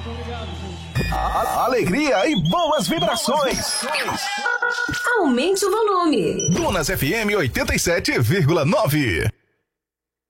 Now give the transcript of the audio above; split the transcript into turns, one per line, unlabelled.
Alegria e boas vibrações.
Aumente o volume.
Dunas FM 87,9.